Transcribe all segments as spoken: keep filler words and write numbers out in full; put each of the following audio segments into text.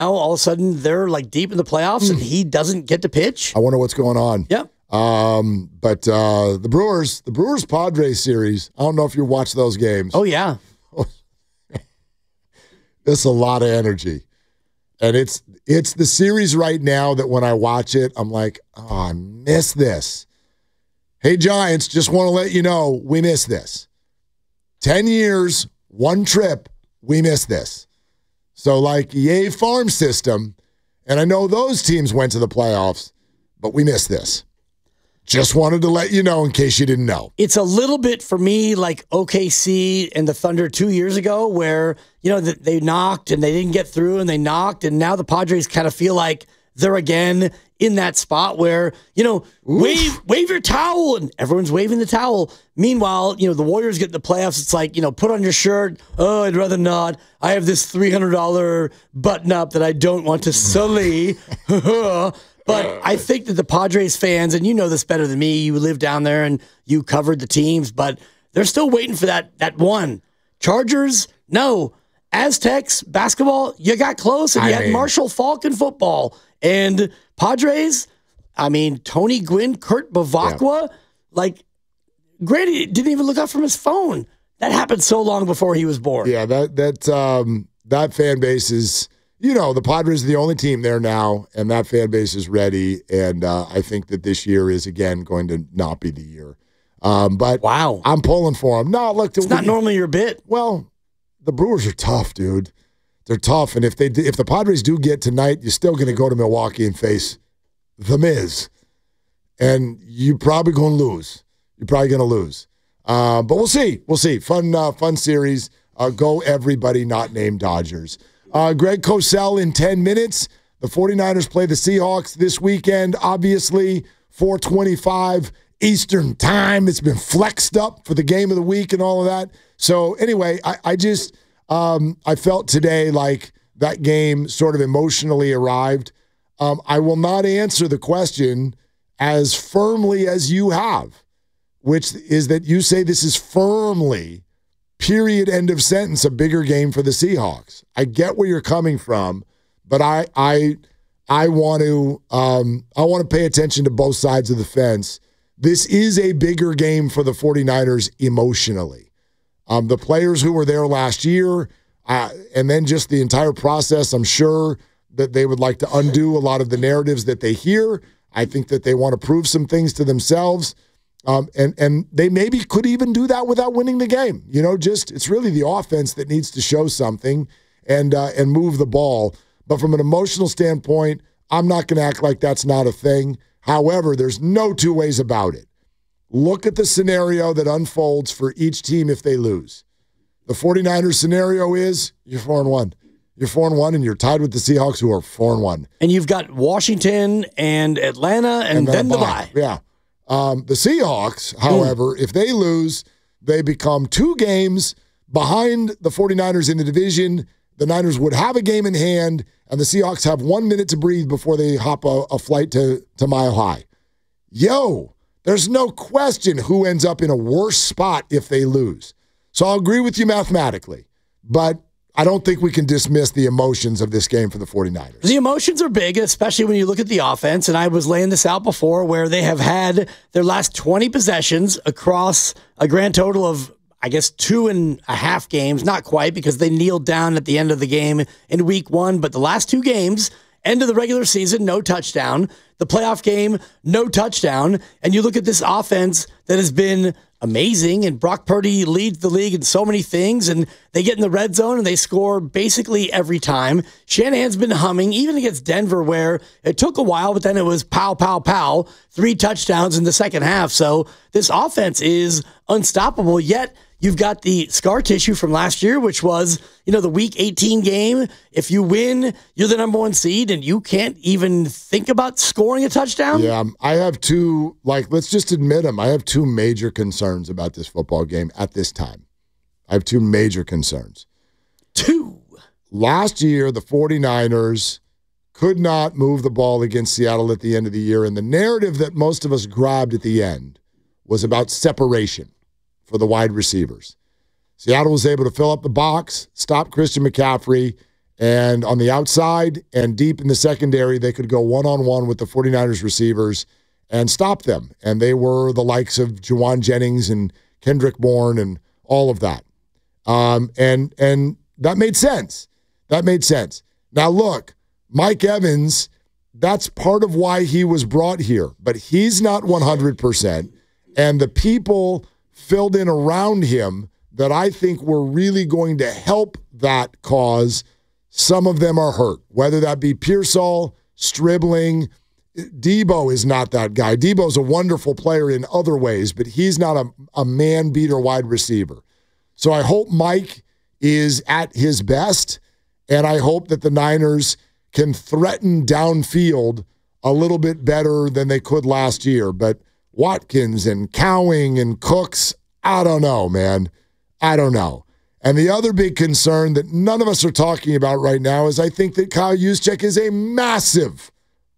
Now all of a sudden they're like deep in the playoffs and he doesn't get to pitch. I wonder what's going on. Yeah. Um, but uh, the Brewers, the Brewers Padres series, I don't know if you watch those games. Oh, yeah. It's a lot of energy. And it's it's the series right now that when I watch it, I'm like, oh, I miss this. Hey, Giants, just want to let you know, we miss this. Ten years, one trip, we miss this. So, like, yay farm system, and I know those teams went to the playoffs, but we missed this. Just wanted to let you know in case you didn't know. It's a little bit for me like O K C and the Thunder two years ago where, you know, they knocked and they didn't get through and they knocked, and now the Padres kind of feel like they're again in that spot where, you know, Oof. wave wave your towel, and everyone's waving the towel. Meanwhile, you know, the Warriors get in the playoffs. It's like, you know, put on your shirt. Oh, I'd rather not. I have this three hundred dollars button up that I don't want to sully. But I think that the Padres fans, and you know this better than me, you live down there and you covered the teams, but they're still waiting for that that one. Chargers, no. Aztecs, basketball, you got close, and you I had mean, Marshall Faulk in football. And Padres, I mean, Tony Gwynn, Kurt Bavacqua, yeah. like, Grady didn't even look up from his phone. That happened so long before he was born. Yeah, that that um, that fan base is, you know, the Padres are the only team there now, and that fan base is ready. And uh, I think that this year is, again, going to not be the year. Um, but wow, I'm pulling for them. No, look, it's not normally your bit. Well, the Brewers are tough, dude. They're tough, and if they if the Padres do get tonight, you're still going to go to Milwaukee and face The Miz, and you're probably going to lose. You're probably going to lose, uh, but we'll see. We'll see. Fun, uh, fun series. Uh, go everybody not named Dodgers. Uh, Greg Cosell in ten minutes. The 49ers play the Seahawks this weekend. Obviously, four twenty-five Eastern time. It's been flexed up for the game of the week and all of that. So anyway, I, I just. Um, I felt today like that game sort of emotionally arrived. Um, I will not answer the question as firmly as you have, which is that you say this is firmly, period, end of sentence, a bigger game for the Seahawks. I get where you're coming from, but I I I want to um, I want to pay attention to both sides of the fence. This is a bigger game for the 49ers emotionally. Um, the players who were there last year, uh, and then just the entire process, I'm sure that they would like to undo a lot of the narratives that they hear. I think that they want to prove some things to themselves, um, and and they maybe could even do that without winning the game. You know, just it's really the offense that needs to show something and uh, and move the ball. But from an emotional standpoint, I'm not going to act like that's not a thing. However, there's no two ways about it. Look at the scenario that unfolds for each team if they lose. The 49ers scenario is you're four and one. You're four and one, and you're tied with the Seahawks, who are four and one. And you've got Washington and Atlanta, and, and then, then the bye. Yeah. Um, the Seahawks, however, mm. if they lose, they become two games behind the 49ers in the division. The Niners would have a game in hand, and the Seahawks have one minute to breathe before they hop a, a flight to, to Mile High. Yo. There's no question who ends up in a worse spot if they lose. So I'll agree with you mathematically, but I don't think we can dismiss the emotions of this game for the 49ers. The emotions are big, especially when you look at the offense, and I was laying this out before where they have had their last twenty possessions across a grand total of, I guess, two and a half games. Not quite, because they kneeled down at the end of the game in week one, but the last two games, end of the regular season, no touchdown. The playoff game, no touchdown. And you look at this offense that has been amazing, and Brock Purdy leads the league in so many things, and they get in the red zone and they score basically every time. Shanahan's been humming, even against Denver, where it took a while, but then it was pow, pow, pow, three touchdowns in the second half. So this offense is unstoppable, yet you've got the scar tissue from last year, which was, you know, the week eighteen game. If you win, you're the number one seed, and you can't even think about scoring a touchdown. Yeah, I have two, like, let's just admit them. I have two major concerns about this football game at this time. I have two major concerns. Two. Last year, the 49ers could not move the ball against Seattle at the end of the year, and the narrative that most of us grabbed at the end was about separation for the wide receivers. Seattle was able to fill up the box, stop Christian McCaffrey, And on the outside and deep in the secondary, they could go one-on-one with the 49ers receivers and stop them. And they were the likes of Juwan Jennings and Kendrick Bourne and all of that. Um, and and that made sense. That made sense. Now, look, Mike Evans, that's part of why he was brought here. But he's not one hundred percent. And the people filled in around him that I think were really going to help that cause, some of them are hurt, whether that be Pearsall, Stribling. Debo is not that guy. Debo's a wonderful player in other ways, but he's not a, a man-beater wide receiver. So I hope Mike is at his best, and I hope that the Niners can threaten downfield a little bit better than they could last year. But Watkins and Cowing and Cooks, I don't know, man. I don't know. And the other big concern that none of us are talking about right now is I think that Kyle Juszczyk is a massive,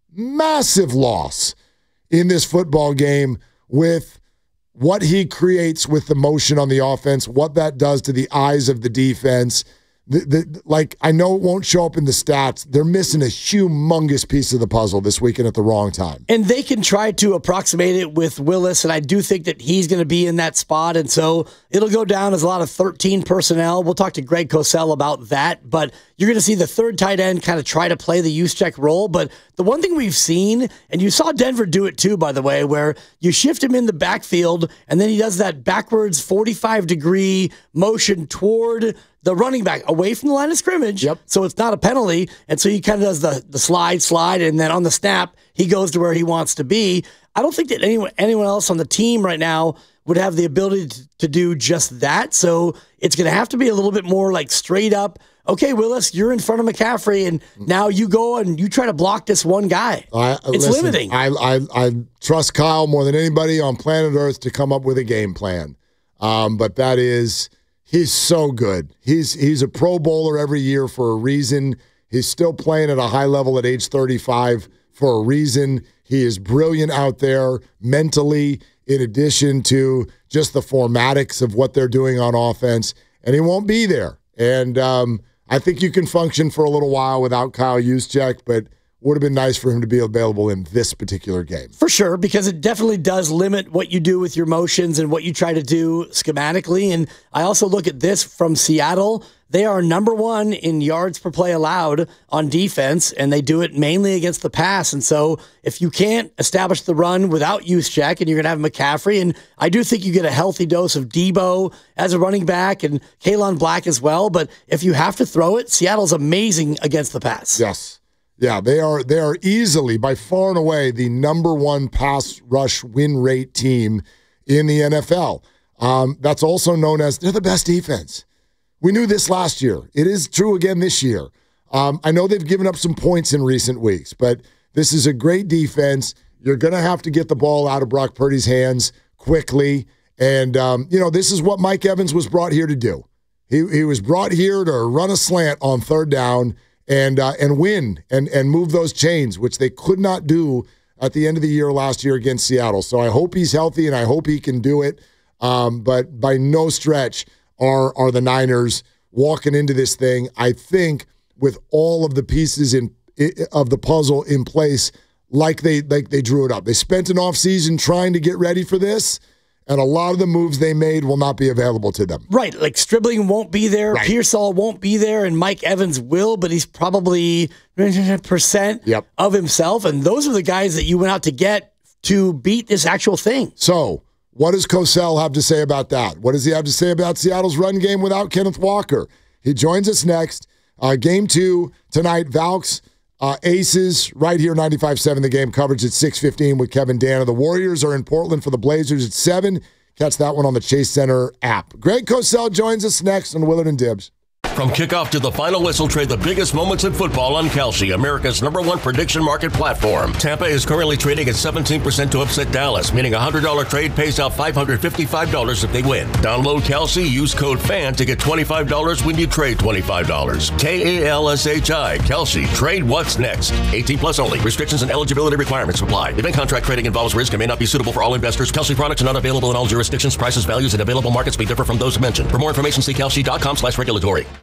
massive loss in this football game with what he creates with the motion on the offense, what that does to the eyes of the defense. The, the, like, I know it won't show up in the stats. They're missing a humongous piece of the puzzle this weekend at the wrong time. And they can try to approximate it with Willis, and I do think that he's going to be in that spot, and so it'll go down as a lot of thirteen personnel. We'll talk to Greg Cosell about that, but you're going to see the third tight end kind of try to play the Juszczyk role. But the one thing we've seen, and you saw Denver do it too, by the way, where you shift him in the backfield, and then he does that backwards forty-five degree motion toward the running back away from the line of scrimmage. Yep. So it's not a penalty. And so he kind of does the, the slide, slide, and then on the snap, he goes to where he wants to be. I don't think that anyone, anyone else on the team right now would have the ability to, to do just that. So it's going to have to be a little bit more like straight up, okay, Willis, you're in front of McCaffrey, and now you go and you try to block this one guy. I, it's listen, limiting. I, I, I trust Kyle more than anybody on planet Earth to come up with a game plan. Um, but that is... He's so good. He's he's a Pro Bowler every year for a reason. He's still playing at a high level at age thirty-five for a reason. He is brilliant out there mentally, in addition to just the formatics of what they're doing on offense. And he won't be there. And um, I think you can function for a little while without Kyle Juszczyk, but would have been nice for him to be available in this particular game. For sure, because it definitely does limit what you do with your motions and what you try to do schematically. And I also look at this from Seattle. They are number one in yards per play allowed on defense, and they do it mainly against the pass. And so if you can't establish the run without Juszczyk, and you're going to have McCaffrey, and I do think you get a healthy dose of Debo as a running back and Kalen Black as well. But if you have to throw it, Seattle's amazing against the pass. Yes. Yeah, they are they are easily, by far and away, the number one pass rush win rate team in the N F L. Um, that's also known as they're the best defense. We knew this last year. It is true again this year. Um, I know they've given up some points in recent weeks, but this is a great defense. You're going to have to get the ball out of Brock Purdy's hands quickly. And, um, you know, this is what Mike Evans was brought here to do. He, he was brought here to run a slant on third down and uh, and win and, and move those chains, which they could not do at the end of the year last year against Seattle. So I hope he's healthy, and I hope he can do it. Um, but by no stretch are, are the Niners walking into this thing, I think, with all of the pieces in of the puzzle in place like they like they drew it up. They spent an offseason trying to get ready for this, and a lot of the moves they made will not be available to them. Right, like Stribling won't be there, right. Pearsall won't be there, and Mike Evans will, but he's probably percent yep. of himself, and those are the guys that you went out to get to beat this actual thing. So what does Cosell have to say about that? What does he have to say about Seattle's run game without Kenneth Walker? He joins us next. Uh, game two tonight, Valks. Uh, Aces right here, ninety-five point seven The Game coverage at six fifteen with Kevin Danner. The Warriors are in Portland for the Blazers at seven. Catch that one on the Chase Center app. Greg Cosell joins us next on Willard and Dibs. From kickoff to the final whistle, trade the biggest moments in football on Kalshi, America's number one prediction market platform. Tampa is currently trading at seventeen percent to upset Dallas, meaning a one hundred dollars trade pays out five hundred fifty-five dollars if they win. Download Kalshi, use code FAN to get twenty-five dollars when you trade twenty-five dollars. K A L S H I, Kalshi. Trade what's next. eighteen plus only. Restrictions and eligibility requirements apply. Event contract trading involves risk and may not be suitable for all investors. Kalshi products are not available in all jurisdictions. Prices, values, and available markets may differ from those mentioned. For more information, see kalshi dot com slash regulatory.